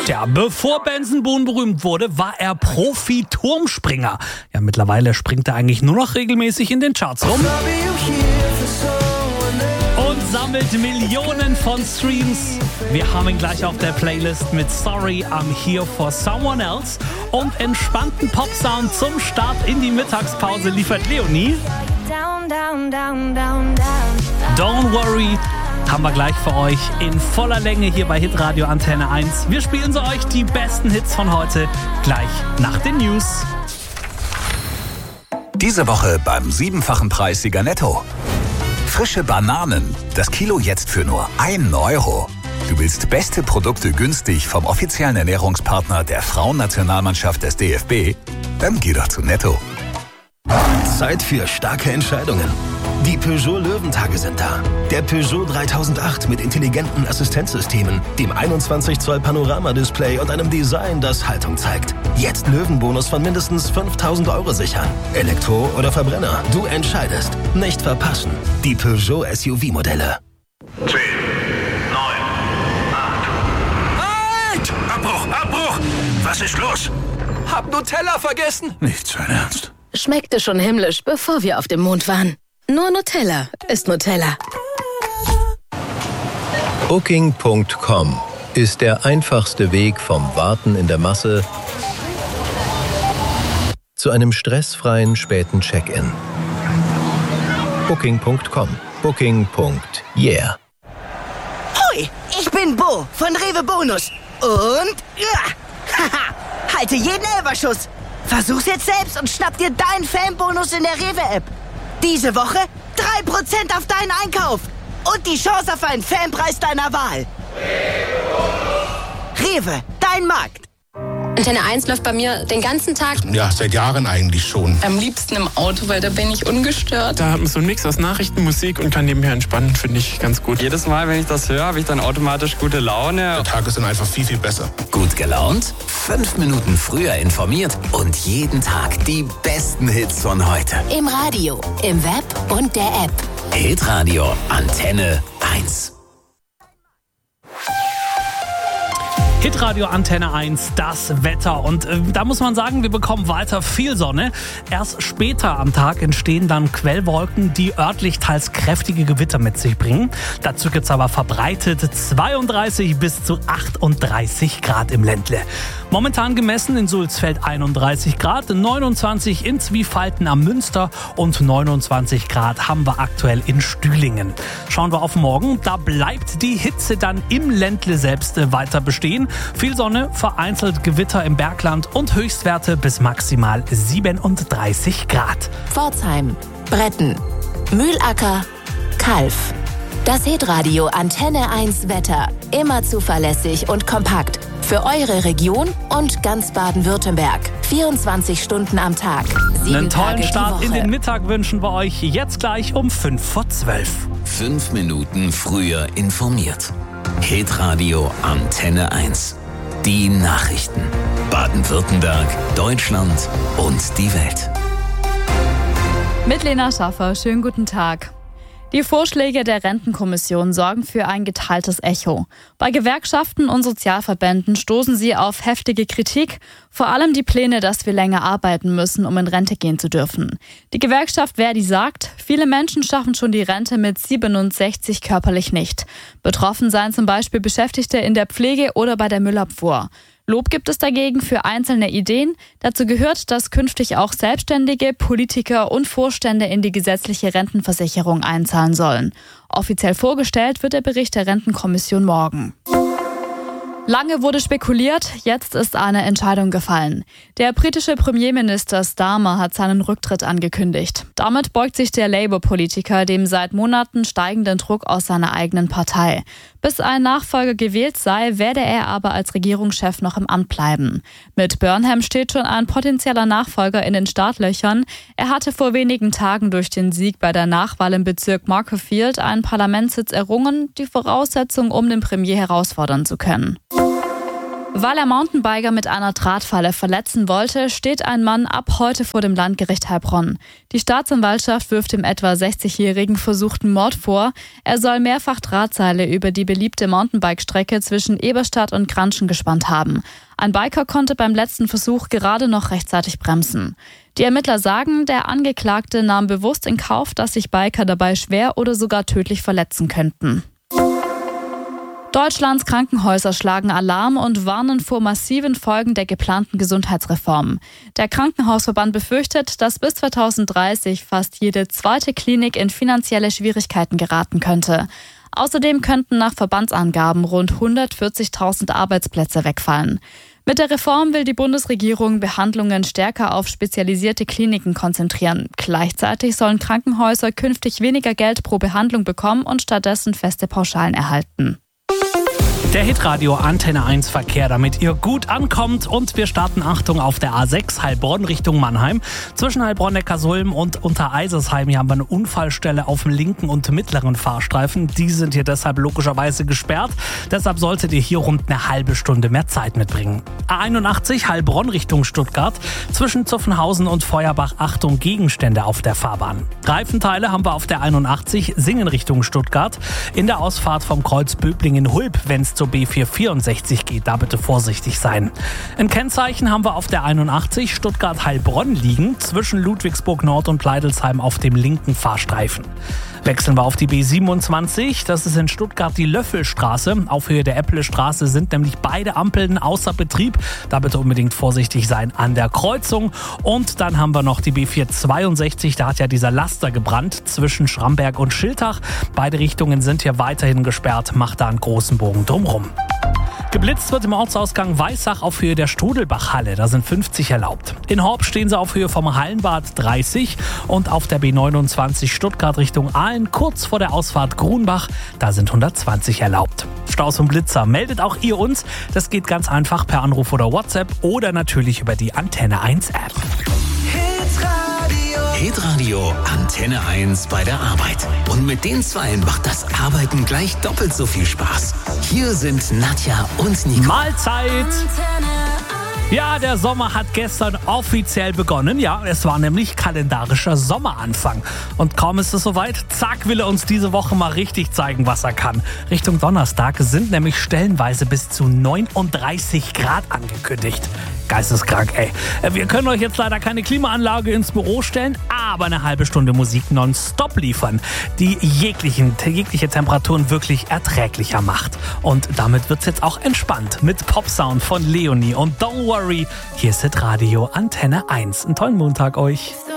Tja, bevor Benson Boone berühmt wurde, war er Profi-Turmspringer. Ja, mittlerweile springt er eigentlich nur noch regelmäßig in den Charts rum und sammelt Millionen von Streams. Wir haben ihn gleich auf der Playlist mit Sorry, I'm Here for Someone Else und entspannten Popsound zum Start in die Mittagspause liefert Leonie. Don't Worry haben wir gleich für euch in voller Länge hier bei Hitradio Antenne 1. Wir spielen so euch die besten Hits von heute gleich nach den News. Diese Woche beim 7-fachen Preissieger Netto. Frische Bananen, das Kilo jetzt für nur 1 Euro. Du willst beste Produkte günstig vom offiziellen Ernährungspartner der Frauennationalmannschaft des DFB? Dann geh doch zu Netto. Zeit für starke Entscheidungen. Die Peugeot Löwentage sind da. Der Peugeot 3008 mit intelligenten Assistenzsystemen, dem 21 Zoll Panoramadisplay und einem Design, das Haltung zeigt. Jetzt Löwenbonus von mindestens 5.000 Euro sichern. Elektro oder Verbrenner, du entscheidest. Nicht verpassen. Die Peugeot SUV-Modelle. 10, 9, 8. Halt! Abbruch! Was ist los? Hab Nutella vergessen. Nicht sein Ernst. Schmeckte schon himmlisch, bevor wir auf dem Mond waren. Nur Nutella ist Nutella. Booking.com ist der einfachste Weg vom Warten in der Masse zu einem stressfreien späten Check-in. Booking.com. Booking.yeah. Hoi, ich bin Bo von Rewe Bonus. Und halte jeden Elferschuss. Versuch's jetzt selbst und schnapp dir deinen Fanbonus in der Rewe-App. Diese Woche 3% auf deinen Einkauf und die Chance auf einen Fanpreis deiner Wahl. Rewe, dein Markt. Antenne 1 läuft bei mir den ganzen Tag. Ja, seit Jahren eigentlich schon. Am liebsten im Auto, weil da bin ich ungestört. Da hat man so einen Mix aus Nachrichten, Musik und kann nebenher entspannen, finde ich ganz gut. Jedes Mal, wenn ich das höre, habe ich dann automatisch gute Laune. Der Tag ist dann einfach viel, viel besser. Gut gelaunt? 5 Minuten früher informiert und jeden Tag die besten Hits von heute. Im Radio, im Web und der App. Hitradio Antenne 1. Hitradio Antenne 1, das Wetter. Und da muss man sagen, wir bekommen weiter viel Sonne. Erst später am Tag entstehen dann Quellwolken, die örtlich teils kräftige Gewitter mit sich bringen. Dazu gibt's aber verbreitet 32 bis zu 38 Grad im Ländle. Momentan gemessen in Sulzfeld 31 Grad, 29 in Zwiefalten am Münster und 29 Grad haben wir aktuell in Stühlingen. Schauen wir auf morgen, da bleibt die Hitze dann im Ländle selbst weiter bestehen. Viel Sonne, vereinzelt Gewitter im Bergland und Höchstwerte bis maximal 37 Grad. Pforzheim, Bretten, Mühlacker, Kalf. Das Hitradio Antenne 1 Wetter. Immer zuverlässig und kompakt. Für eure Region und ganz Baden-Württemberg. 24 Stunden am Tag. 7 Einen tollen Tage Start die in Woche. den Mittag wünschen wir euch jetzt gleich um 11:55. 5 Minuten früher informiert. Hitradio Antenne 1. Die Nachrichten. Baden-Württemberg, Deutschland und die Welt. Mit Lena Schaffer, schönen guten Tag. Die Vorschläge der Rentenkommission sorgen für ein geteiltes Echo. Bei Gewerkschaften und Sozialverbänden stoßen sie auf heftige Kritik, vor allem die Pläne, dass wir länger arbeiten müssen, um in Rente gehen zu dürfen. Die Gewerkschaft Verdi sagt, viele Menschen schaffen schon die Rente mit 67 körperlich nicht. Betroffen seien zum Beispiel Beschäftigte in der Pflege oder bei der Müllabfuhr. Lob gibt es dagegen für einzelne Ideen. Dazu gehört, dass künftig auch Selbstständige, Politiker und Vorstände in die gesetzliche Rentenversicherung einzahlen sollen. Offiziell vorgestellt wird der Bericht der Rentenkommission morgen. Lange wurde spekuliert, jetzt ist eine Entscheidung gefallen. Der britische Premierminister Starmer hat seinen Rücktritt angekündigt. Damit beugt sich der Labour-Politiker dem seit Monaten steigenden Druck aus seiner eigenen Partei. Bis ein Nachfolger gewählt sei, werde er aber als Regierungschef noch im Amt bleiben. Mit Burnham steht schon ein potenzieller Nachfolger in den Startlöchern. Er hatte vor wenigen Tagen durch den Sieg bei der Nachwahl im Bezirk Markerfield einen Parlamentssitz errungen, die Voraussetzung, um den Premier herausfordern zu können. Weil er Mountainbiker mit einer Drahtfalle verletzen wollte, steht ein Mann ab heute vor dem Landgericht Heilbronn. Die Staatsanwaltschaft wirft dem etwa 60-Jährigen versuchten Mord vor. Er soll mehrfach Drahtseile über die beliebte Mountainbike-Strecke zwischen Eberstadt und Granschen gespannt haben. Ein Biker konnte beim letzten Versuch gerade noch rechtzeitig bremsen. Die Ermittler sagen, der Angeklagte nahm bewusst in Kauf, dass sich Biker dabei schwer oder sogar tödlich verletzen könnten. Deutschlands Krankenhäuser schlagen Alarm und warnen vor massiven Folgen der geplanten Gesundheitsreform. Der Krankenhausverband befürchtet, dass bis 2030 fast jede zweite Klinik in finanzielle Schwierigkeiten geraten könnte. Außerdem könnten nach Verbandsangaben rund 140.000 Arbeitsplätze wegfallen. Mit der Reform will die Bundesregierung Behandlungen stärker auf spezialisierte Kliniken konzentrieren. Gleichzeitig sollen Krankenhäuser künftig weniger Geld pro Behandlung bekommen und stattdessen feste Pauschalen erhalten. Der Hitradio Antenne 1 Verkehr, damit ihr gut ankommt. Und wir starten, Achtung, auf der A6 Heilbronn Richtung Mannheim. Zwischen Heilbronn-Neckarsulm und Untereisersheim hier haben wir eine Unfallstelle auf dem linken und mittleren Fahrstreifen. Die sind hier deshalb logischerweise gesperrt. Deshalb solltet ihr hier rund eine halbe Stunde mehr Zeit mitbringen. A81 Heilbronn Richtung Stuttgart. Zwischen Zuffenhausen und Feuerbach, Achtung, Gegenstände auf der Fahrbahn. Reifenteile haben wir auf der 81 Singen Richtung Stuttgart. In der Ausfahrt vom Kreuz Böblingen-Hulb, wenn es zur B464 geht, da bitte vorsichtig sein. Ein Kennzeichen haben wir auf der 81 Stuttgart-Heilbronn liegen, zwischen Ludwigsburg Nord und Pleidelsheim auf dem linken Fahrstreifen. Wechseln wir auf die B27, das ist in Stuttgart die Löffelstraße. Auf Höhe der Epplestraße sind nämlich beide Ampeln außer Betrieb. Da bitte unbedingt vorsichtig sein an der Kreuzung. Und dann haben wir noch die B462, da hat ja dieser Laster gebrannt zwischen Schramberg und Schiltach. Beide Richtungen sind hier weiterhin gesperrt, macht da einen großen Bogen drumherum. Geblitzt wird im Ortsausgang Weissach auf Höhe der Strudelbachhalle, da sind 50 erlaubt. In Horb stehen sie auf Höhe vom Hallenbad 30 und auf der B29 Stuttgart Richtung Aalen kurz vor der Ausfahrt Grunbach, da sind 120 erlaubt. Staus und Blitzer, meldet auch ihr uns. Das geht ganz einfach per Anruf oder WhatsApp oder natürlich über die Antenne 1 App. Hitradio Antenne 1 bei der Arbeit. Und mit den Zweien macht das Arbeiten gleich doppelt so viel Spaß. Hier sind Nadja und Nico. Mahlzeit! Ja, der Sommer hat gestern offiziell begonnen. Ja, es war nämlich kalendarischer Sommeranfang. Und kaum ist es soweit, zack, will er uns diese Woche mal richtig zeigen, was er kann. Richtung Donnerstag sind nämlich stellenweise bis zu 39 Grad angekündigt. Geisteskrank, ey. Wir können euch jetzt leider keine Klimaanlage ins Büro stellen, aber eine halbe Stunde Musik nonstop liefern, die jegliche Temperaturen wirklich erträglicher macht. Und damit wird's jetzt auch entspannt mit Popsound von Leonie und Don't Worry. Hier ist Hitradio Antenne 1. Einen tollen Montag euch.